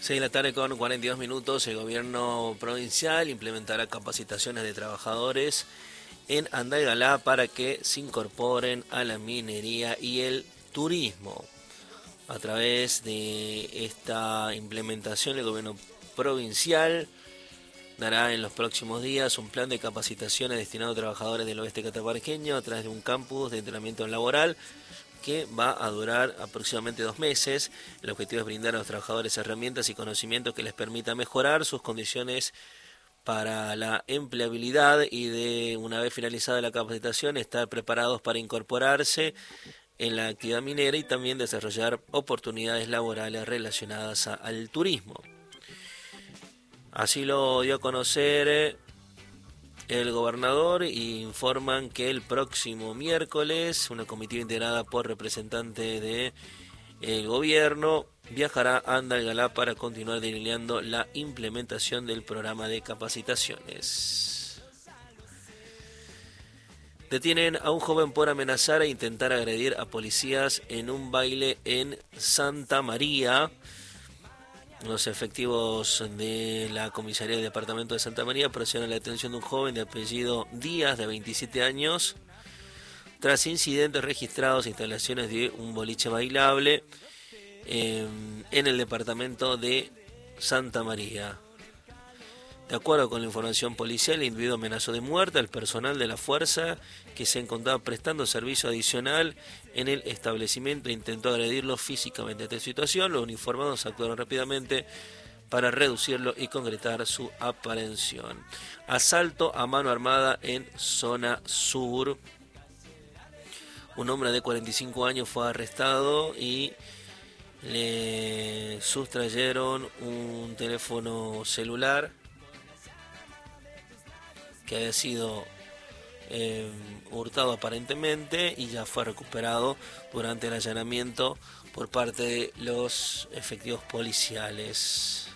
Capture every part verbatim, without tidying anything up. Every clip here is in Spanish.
seis de la tarde con cuarenta y dos minutos, el gobierno provincial implementará capacitaciones de trabajadores en Andalgalá para que se incorporen a la minería y el turismo. A través de esta implementación, el gobierno provincial dará en los próximos días un plan de capacitaciones destinado a trabajadores del oeste catamarqueño a través de un campus de entrenamiento laboral que va a durar aproximadamente dos meses. El objetivo es brindar a los trabajadores herramientas y conocimientos que les permita mejorar sus condiciones para la empleabilidad y, de una vez finalizada la capacitación, estar preparados para incorporarse en la actividad minera y también desarrollar oportunidades laborales relacionadas a, al turismo. Así lo dio a conocer el gobernador y informan que el próximo miércoles una comitiva integrada por representantes del gobierno viajará a Andalgalá para continuar delineando la implementación del programa de capacitaciones. Detienen a un joven por amenazar e intentar agredir a policías en un baile en Santa María. Los efectivos de la comisaría del departamento de Santa María procedieron a la detención de un joven de apellido Díaz, de veintisiete años, tras incidentes registrados en instalaciones de un boliche bailable eh, en el departamento de Santa María. De acuerdo con la información policial, el individuo amenazó de muerte al personal de la fuerza que se encontraba prestando servicio adicional en el establecimiento e intentó agredirlo físicamente. Ante esta situación, los uniformados actuaron rápidamente para reducirlo y concretar su aprehensión. Asalto a mano armada en zona sur. Un hombre de cuarenta y cinco años fue arrestado y le sustrayeron un teléfono celular que había sido eh, hurtado aparentemente y ya fue recuperado durante el allanamiento por parte de los efectivos policiales,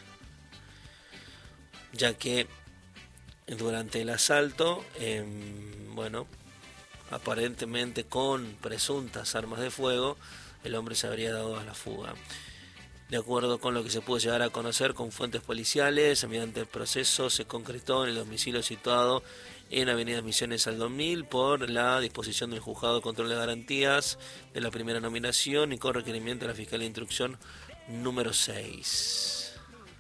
ya que durante el asalto, eh, bueno, aparentemente con presuntas armas de fuego, el hombre se habría dado a la fuga. De acuerdo con lo que se pudo llegar a conocer con fuentes policiales, mediante el proceso se concretó en el domicilio situado en Avenida Misiones al dos mil por la disposición del Juzgado de Control de Garantías de la primera nominación y con requerimiento de la Fiscalía de Instrucción número seis.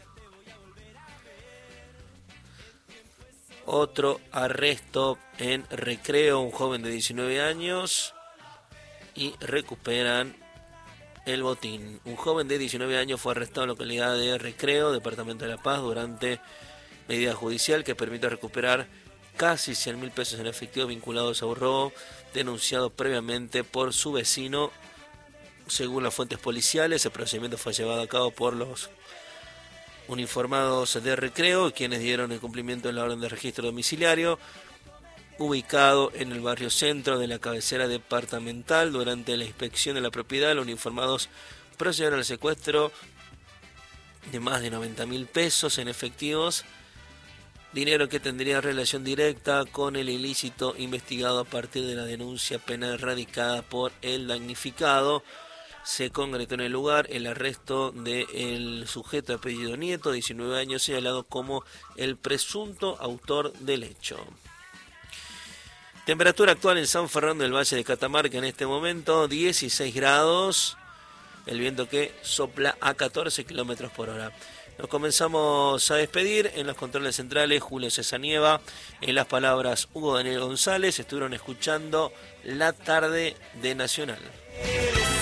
Otro arresto en Recreo, un joven de diecinueve años, y recuperan el botín. Un joven de diecinueve años fue arrestado en la localidad de Recreo, departamento de La Paz, durante medida judicial que permite recuperar casi cien mil pesos en efectivo vinculados a un robo denunciado previamente por su vecino. Según las fuentes policiales, el procedimiento fue llevado a cabo por los uniformados de Recreo, quienes dieron el cumplimiento de la orden de registro domiciliario ubicado en el barrio centro de la cabecera departamental. Durante la inspección de la propiedad, los uniformados procedieron al secuestro de más de noventa mil pesos en efectivos, dinero que tendría relación directa con el ilícito investigado a partir de la denuncia penal radicada por el damnificado. Se concretó en el lugar el arresto del sujeto de apellido Nieto, diecinueve años, señalado como el presunto autor del hecho. Temperatura actual en San Fernando del Valle de Catamarca en este momento, dieciséis grados. El viento que sopla a catorce kilómetros por hora. Nos comenzamos a despedir. En los controles centrales, Julio Cesanieva. En las palabras, Hugo Daniel González. Estuvieron escuchando La Tarde de Nacional.